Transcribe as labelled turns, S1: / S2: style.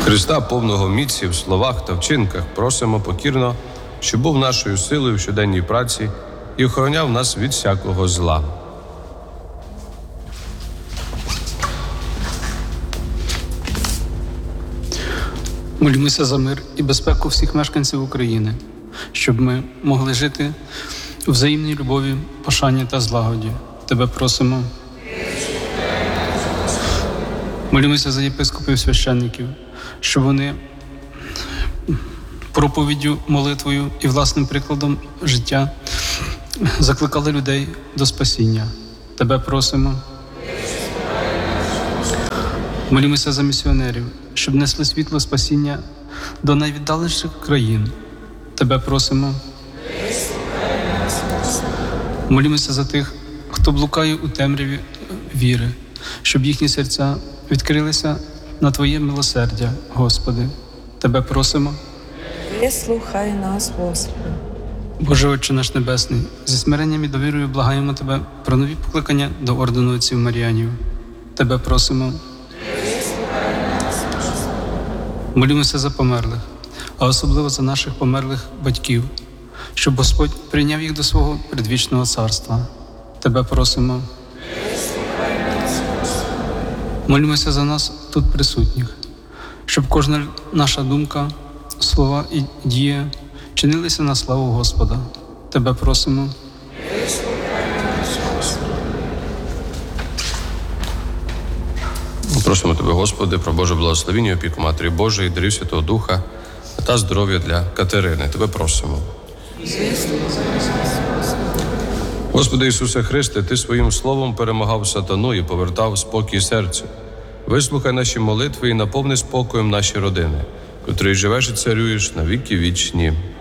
S1: Христа, повного міці в словах та вчинках, просимо покірно, щоб був нашою силою в щоденній праці і охороняв нас від всякого зла.
S2: Молімося за мир і безпеку всіх мешканців України, щоб ми могли жити у взаємній любові, пошані та злагоді. Тебе просимо. Молімося за єпископів священників, щоб вони проповіддю, молитвою і власним прикладом життя закликали людей до спасіння. Тебе просимо. Молімося за місіонерів, щоб несли світло спасіння до найвіддаленіших країн. Тебе просимо. Молімося за тих, хто блукає у темряві віри, щоб їхні серця відкрилися на Твоє милосердя, Господи. Тебе просимо.
S3: Вислухай нас, Господи.
S2: Боже Отче наш Небесний, зі смиренням і довірою благаємо Тебе про нові покликання до ордену отців Маріанів. Тебе просимо. Молімося за померлих, а особливо за наших померлих батьків, щоб Господь прийняв їх до свого предвічного царства. Тебе просимо. Молімося за нас тут присутніх, щоб кожна наша думка, слова і дія чинилися на славу Господа. Тебе просимо.
S1: Просимо Тебе, Господи, про Боже благословіння, опіку Матері Божої, дарів Святого Духа та здоров'я для Катерини. Тебе просимо. Господи Ісусе Христе, Ти своїм словом перемагав сатану і повертав спокій серцю. Вислухай наші молитви і наповни спокоєм наші родини, котрий живеш і царюєш на віки вічні.